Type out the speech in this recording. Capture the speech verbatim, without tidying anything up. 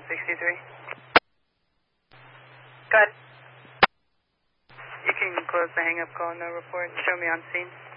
sixty-three. Go ahead. You can close the hang-up call and no report and show me on scene.